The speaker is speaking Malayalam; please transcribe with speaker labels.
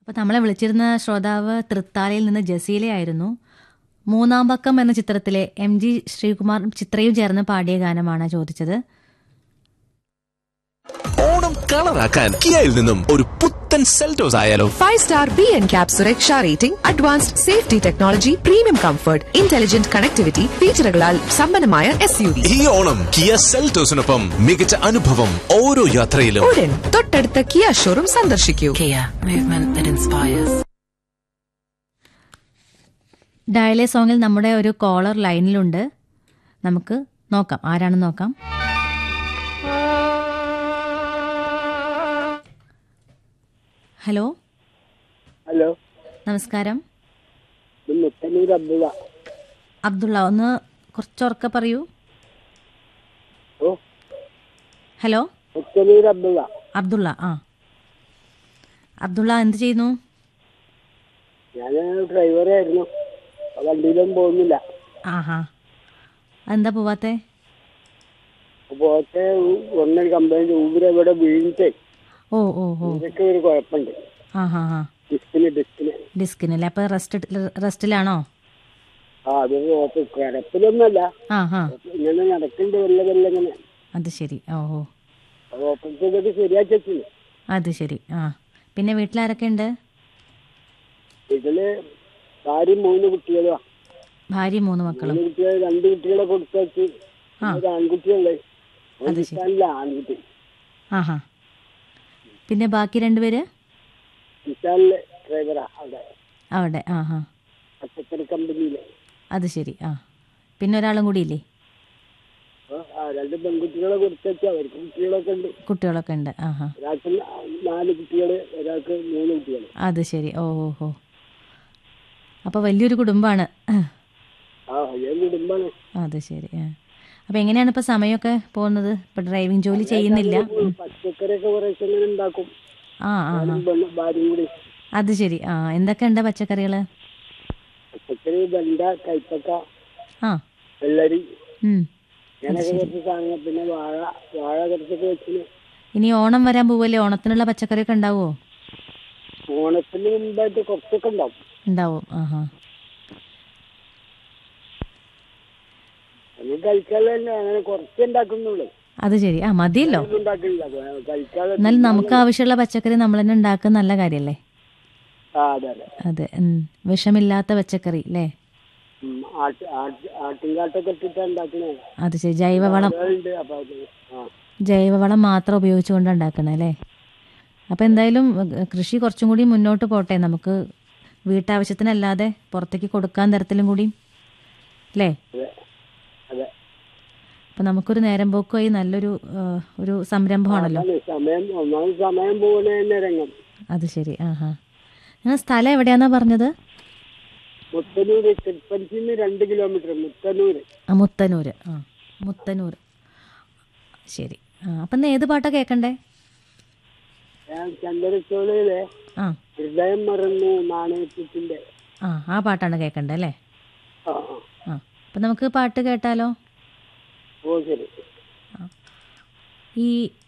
Speaker 1: അപ്പോൾ നമ്മളെ വിളിച്ചിരുന്ന ശ്രോതാവ് തൃത്താലയിൽ നിന്ന് ജസീലയായിരുന്നു. മൂന്നാം പക്കം എന്ന ചിത്രത്തിലെ MG ശ്രീകുമാർ ചിത്രയും ചേർന്ന് പാടിയ ഗാനമാണ് ചോദിച്ചത്.
Speaker 2: ഓണം കളറാക്കാൻ കിയയിൽ നിന്നും ഒരു പുത്തൻ സെൽറ്റോസ് ആയാലോ?
Speaker 3: 5-star BNCAP സുരക്ഷാ rating, advanced safety technology, premium comfort, intelligent connectivity, ഫീച്ചറുകളാൽ സമ്പന്നമായ SUV.
Speaker 2: ഈ ഓണം കിയ സെൽറ്റോസിനൊപ്പം മികച്ച അനുഭവം ഓരോ യാത്രയിലും.
Speaker 3: ഉടൻ തൊട്ടടുത്ത കിയ ഷോറൂം സന്ദർശിക്കൂ.
Speaker 4: Kia, movement that inspires.
Speaker 1: ഡയലേ സോങ്ങിൽ നമ്മുടെ ഒരു കോളർ ലൈനിലുണ്ട്. നമുക്ക് നോക്കാം, ആരാണെന്ന് നോക്കാം. ഹലോ
Speaker 5: ഹലോ,
Speaker 1: നമസ്കാരം.
Speaker 5: മുത്തനൂർ അബ്ദുള്ള.
Speaker 1: അബ്ദുള്ള, ഒന്ന് കുറച്ചുറക്കെ പറയൂ.
Speaker 5: ഓ,
Speaker 1: ഹലോ,
Speaker 5: മുത്തനൂർ അബ്ദുള്ള.
Speaker 1: അബ്ദുള്ള. അബ്ദുള്ള എന്ത് ചെയ്യുന്നു?
Speaker 5: ഞാൻ ഡ്രൈവറായിരുന്നു, വണ്ടിയിലൊന്നും പോകുന്നില്ല.
Speaker 1: ആഹാ, എന്താ പോവാത്തെ?
Speaker 5: പോകത്തെ ഒന്നൊരു കംപ്ലൈന്റ്, ഊബർ ഇവിടെ വീണിട്ടേ
Speaker 1: ഓ ഓ ഓ
Speaker 5: ഇതൊക്കെ ഒരു കുഴപ്പമുണ്ട്.
Speaker 1: ആ ഹാ ഹാ, ഡിസ്കിനല്ലേ? അപ്പൊ റെസ്റ്റിലാണോ?
Speaker 5: ആ, അത് കിടപ്പിലൊന്നല്ല,
Speaker 1: ആ ഹാ,
Speaker 5: ഇങ്ങനെ നടക്കുന്നുണ്ട് വല്ല വല്ല ഇങ്ങനെ.
Speaker 1: അത് ശരി. ഓ ഓ,
Speaker 5: ഓപ്പൺ ചെയ്തൊക്കെ ശരിയാക്കി വെച്ചിന്.
Speaker 1: അത് ശരി. ആ, പിന്നെ വീട്ടിലാരൊക്കെ ഉണ്ട്?
Speaker 5: ഇതില് ഭാര്യയും 3 കുട്ടികളാ.
Speaker 1: ഭാര്യ 3 മക്കളും.
Speaker 5: 3 കുട്ടികൾ, 2 കുട്ടികളെ കൊടുത്തേച്ച് ഒരു ആൺകുട്ടിയുള്ളേ.
Speaker 1: അത് ശരി.
Speaker 5: ആൺകുട്ടി.
Speaker 1: ആഹാ, പിന്നെ ബാക്കി 2 പേര്
Speaker 5: വിശാലിലെ ഡ്രൈവറാ
Speaker 1: അവിടെ. ആഹാ,
Speaker 5: പച്ചക്കറി കമ്പനിയിലെ.
Speaker 1: അത് ശരി. ആ, പിന്നെ ഒരാളും കൂടി ഇല്ലേ?
Speaker 5: 2 പെൺകുട്ടികളെ കൊടുത്തേച്ച് അവർക്ക് കുട്ടികളൊക്കെ ഉണ്ട്.
Speaker 1: കുട്ടികളൊക്കെ ഉണ്ട്. ആഹാ,
Speaker 5: ഒരാൾക്ക് 4 കുട്ടികള്, ഒരാൾക്ക് 3 കുട്ടികള്.
Speaker 1: അത് ശരി. ഓ ഓ ഓ, അപ്പോൾ വലിയൊരു കുടുംബമാണ്.
Speaker 5: വലിയ കുടുംബാണ്.
Speaker 1: അത് ശരി. അപ്പോൾ എങ്ങനെയാണ് ഇപ്പോൾ സമയമൊക്കെ പോകുന്നത്? ഇപ്പോൾ ഡ്രൈവിംഗ് ജോലി ചെയ്യുന്നില്ല.
Speaker 5: പച്ചക്കറിയൊക്കെ കുറേശ്ശെ ഇങ്ങനെ ഉണ്ടാക്കും,
Speaker 1: ആ ആ ആ,
Speaker 5: ഭാര്യയും കൂടി.
Speaker 1: അത് ശരി. ആ, എന്തൊക്കെ ഉണ്ട് പച്ചക്കറികൾ?
Speaker 5: പച്ചക്കറി, വെണ്ട, കൈപ്പക്ക,
Speaker 1: ആ,
Speaker 5: വെള്ളരി,
Speaker 1: ഉം.
Speaker 5: അങ്ങനെയൊക്കെ കുറച്ച് സാധനങ്ങൾ. പിന്നെ വാഴ കുറച്ചൊക്കെ വെച്ചിന്.
Speaker 1: ഇനി ഓണം വരാൻ പോവല്ലേ, ഓണത്തിനുള്ള പച്ചക്കറിയൊക്കെ ഉണ്ടാവുമോ?
Speaker 5: ഓണത്തിന് മുമ്പായിട്ട് കുറച്ചൊക്കെ ഉണ്ടാവും.
Speaker 1: ഉണ്ടാവും. ആഹാ,
Speaker 5: അത് കഴിക്കാതെ അങ്ങനെ കുറച്ച് ഉണ്ടാക്കുന്നുള്ളൂ.
Speaker 1: അത് ശരി. ആ, മതിയല്ലോ.
Speaker 5: ഉണ്ടാക്കില്ല, കഴിക്കാതെ.
Speaker 1: എന്നാലും നമുക്ക് ആവശ്യമുള്ള പച്ചക്കറി നമ്മൾ തന്നെ ഉണ്ടാക്കുന്ന നല്ല കാര്യമല്ലേ?
Speaker 5: അതെ അതെ.
Speaker 1: അതെ, വിഷമില്ലാത്ത പച്ചക്കറി അല്ലേ?
Speaker 5: ആട്ടിൻകാട്ടൊക്കെ ഇട്ടിട്ടാ ഉണ്ടാക്കണേ.
Speaker 1: അത് ശരി. ജൈവവളം മാത്രം ഉപയോഗിച്ചുകൊണ്ട് ഉണ്ടാക്കണേ അല്ലേ? അപ്പം എന്തായാലും കൃഷി കുറച്ചും കൂടി മുന്നോട്ട് പോട്ടെ, നമുക്ക് വീട്ടാവശ്യത്തിനല്ലാതെ പുറത്തേക്ക് കൊടുക്കാൻ തരത്തിലും കൂടി അല്ലേ? അപ്പം നമുക്കൊരു നേരം പോക്കുമായി നല്ലൊരു ഒരു സംരംഭമാണല്ലോ.
Speaker 5: സമയം പോലെ രംഗം.
Speaker 1: അത് ശരി. ആഹാ, നിങ്ങൾ സ്ഥലം എവിടെയാന്നാ പറഞ്ഞത്?
Speaker 5: മുത്തനൂര്, തിരുപ്പതിന്ന് 2 കിലോമീറ്റർ.
Speaker 1: മുത്തനൂര്. ആ, മുത്തനൂർ. ശരി. ആ, അപ്പം ഏത് പാട്ടാ കേൾക്കണ്ടേ?
Speaker 5: ചന്ദ്രച്ചോളയിലെ
Speaker 1: ആ,
Speaker 5: ഹൃദയം മറന്നു നാണയത്തിന്റെ.
Speaker 1: ആ പാട്ടാണ് കേൾക്കണ്ടേ അല്ലേ?
Speaker 5: ആ,
Speaker 1: അപ്പം നമുക്ക് പാട്ട് കേട്ടാലോ?
Speaker 5: ഓ ശരി.
Speaker 1: ഈ